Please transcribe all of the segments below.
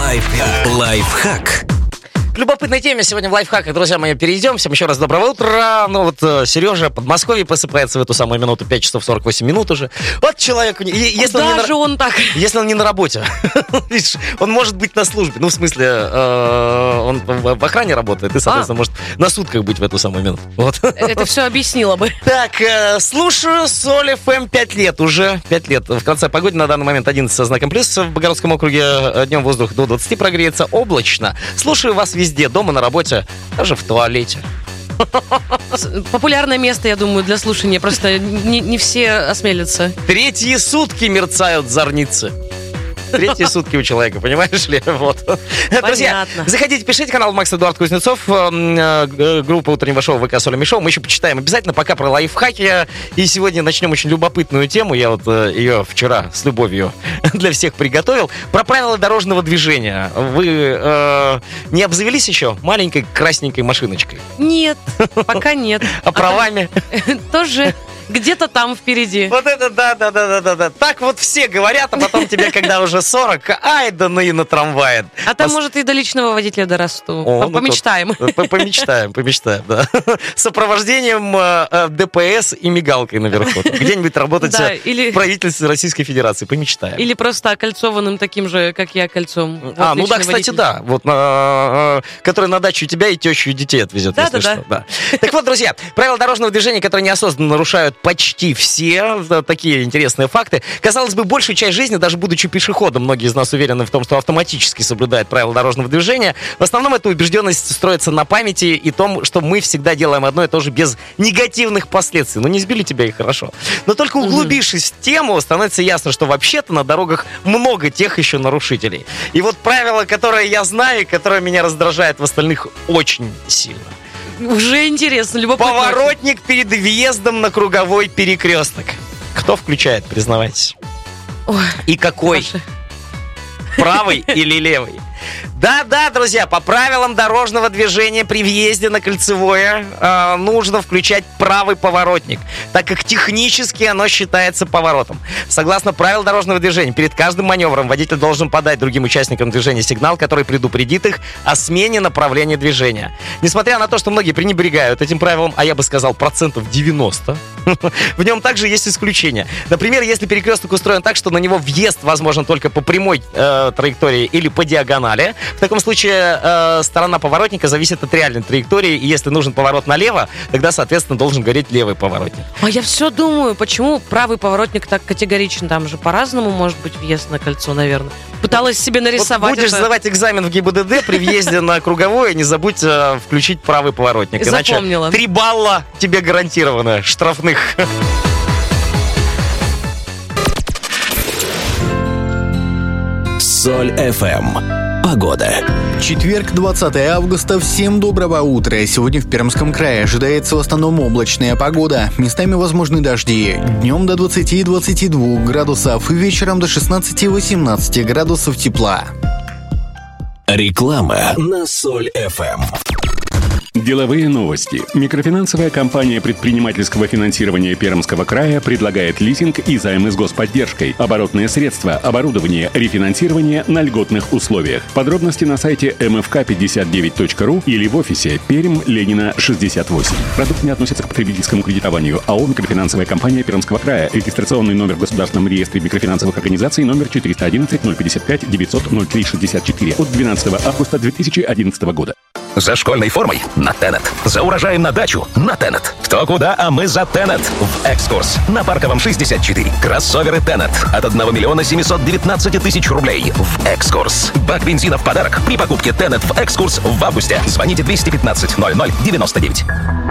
Лайфхак. К любопытной теме сегодня в лайфхаках, друзья мои, перейдем. Всем еще раз доброго утра. Ну вот Сережа Подмосковье посыпается в эту самую минуту, 5 часов 48 минут уже. Вот человек, если он не на работе, видишь, он может быть на службе. Ну, в смысле, он в охране работает и, соответственно, может на сутках быть в эту самую минуту. Вот. Это все объяснило бы. Так, слушаю Соль ФМ 5 лет уже. 5 лет. В конце погоды на данный момент 11 со знаком плюс в Богородском округе. Днем воздух до 20 прогреется. Облачно. Слушаю вас везде, дома, на работе, даже в туалете. Популярное место, я думаю, для слушания. Просто не все осмелятся. Третьи сутки мерцают зорницы. Третьи сутки у человека, понимаешь ли? Вот. Друзья, заходите, пишите, канал Макс Эдуард Кузнецов, группа утреннего шоу ВК Соль Шоу. Мы еще почитаем обязательно, пока про лайфхаки. И сегодня начнем очень любопытную тему. Я вот ее вчера с любовью для всех приготовил. Про правила дорожного движения. Вы не обзавелись еще маленькой красненькой машиночкой? Нет, пока нет. А правами? Тоже где-то там впереди. Вот это да. Так вот все говорят, а потом тебе, когда уже 40, ай да ну и на трамвае. А там, может, и до личного водителя дорасту. Помечтаем. Помечтаем, да. С сопровождением ДПС и мигалкой наверху. Где-нибудь работать в правительстве Российской Федерации. Помечтаем. Или просто окольцованным таким же, как я, кольцом. Вот ну да, кстати, да. Вот, который на дачу тебя и тещу, и детей отвезет, если что. Да. Так вот, друзья, правила дорожного движения, которые неосознанно нарушают почти все, такие интересные факты. Казалось бы, большую часть жизни, даже будучи пешеходом, многие из нас уверены в том, что автоматически соблюдают правила дорожного движения. В основном эта убежденность строится на памяти и том, что мы всегда делаем одно и то же без негативных последствий. Ну, не сбили тебя и хорошо. Но только углубившись в тему, становится ясно, что вообще-то на дорогах много тех еще нарушителей. И вот правило, которое я знаю, и которое меня раздражает в остальных очень сильно. Уже интересно, любопытно. Поворотник перед въездом на круговой перекресток. Кто включает, признавайтесь? Ой, и какой? Правый или левый? Да, друзья, по правилам дорожного движения при въезде на кольцевое нужно включать правый поворотник, так как технически оно считается поворотом. Согласно правилам дорожного движения, перед каждым маневром водитель должен подать другим участникам движения сигнал, который предупредит их о смене направления движения. Несмотря на то, что многие пренебрегают этим правилом, а я бы сказал 90%, в нем также есть исключения. Например, если перекресток устроен так, что на него въезд возможен только по прямой траектории или по диагонали, в таком случае сторона поворотника зависит от реальной траектории, и если нужен поворот налево, тогда, соответственно, должен гореть левый поворотник. А я все думаю, почему правый поворотник так категоричен? Там же по-разному может быть въезд на кольцо, наверное. Пыталась себе нарисовать. Вот будешь сдавать экзамен в ГИБДД при въезде на круговое, не забудь включить правый поворотник. Иначе 3 балла тебе гарантировано штрафных. Соль ФМ. Погода. Четверг, 20 августа. Всем доброго утра. Сегодня в Пермском крае ожидается в основном облачная погода. Местами возможны дожди. Днем до 20-22 градусов и вечером до 16-18 градусов тепла. Реклама на Соль ФМ. Деловые новости. Микрофинансовая компания предпринимательского финансирования Пермского края предлагает лизинг и займы с господдержкой, оборотные средства, оборудование, рефинансирование на льготных условиях. Подробности на сайте mfk59.ru или в офисе Пермь, Ленина, 68. Продукт не относится к потребительскому кредитованию. АО «Микрофинансовая компания Пермского края». Регистрационный номер в Государственном реестре микрофинансовых организаций номер 411 055 900 0364 от 12 августа 2011 года. За школьной формой – на Тенет. За урожаем на дачу – на Тенет. Кто куда, а мы за Тенет. В «Экскурс» на Парковом 64. Кроссоверы Тенет от 1 719 000 рублей. В «Экскурс». Бак бензина в подарок при покупке Тенет в «Экскурс» в августе. Звоните 215 00 99.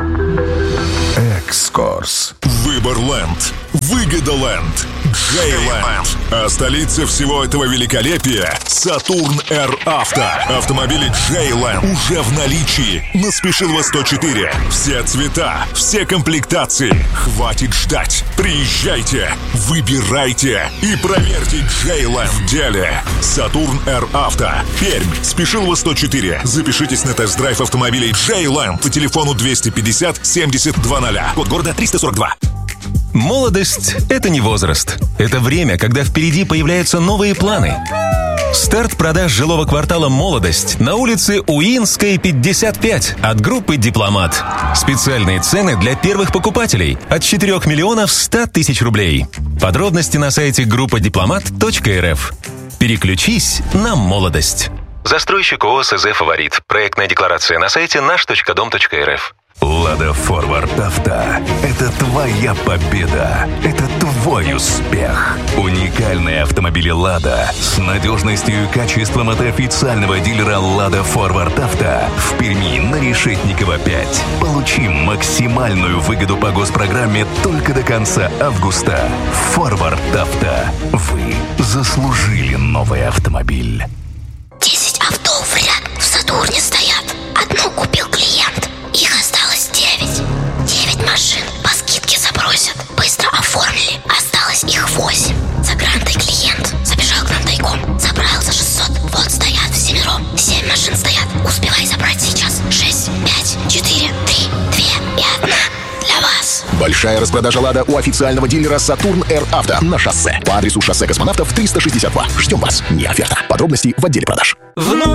«Экскурс». Выборленд. Выгодоленд. Джейленд. А столица всего этого великолепия – Сатурн-Р Авто. Автомобили Джейленд уже в наличии. На Спешилова-104. Все цвета, все комплектации. Хватит ждать. Приезжайте, выбирайте и проверьте Джейленд в деле. Сатурн-Р Авто. Пермь. Спешилова-104. Запишитесь на тест-драйв автомобилей Джейленд по телефону 250 70 20. Код города 342. Молодость – это не возраст. Это время, когда впереди появляются новые планы. Старт продаж жилого квартала «Молодость» на улице Уинской, 55 от группы «Дипломат». Специальные цены для первых покупателей от 4 миллионов 100 тысяч рублей. Подробности на сайте группа-дипломат.рф. Переключись на «Молодость». Застройщик ООО «СЗ Фаворит». Проектная декларация на сайте наш.дом.рф. «Лада Форвард Авто» — это твоя победа. Это твой успех. Уникальные автомобили «Лада» с надежностью и качеством от официального дилера «Лада Форвард Авто» в Перми на Решетникова 5. Получи максимальную выгоду по госпрограмме только до конца августа. «Форвард Авто». Вы заслужили новый автомобиль. 10 авто в ряд в «Сатурне» стоят. Одну купил клиент. Их осталось 9. 9 машин по скидке забросят. Быстро оформили. Осталось их 8. За грантой клиент забежал к нам тайком. Забрал за 600. Вот стоят всемиром. 7 машин стоят. Успевай забрать сейчас. 6, 5, 4, 3, 2 и 1. Для вас. Большая распродажа «Лада» у официального дилера «Сатурн Р Авто» на шоссе. По адресу шоссе Космонавтов 362. Ждем вас. Не оферта. Подробности в отделе продаж. Вновь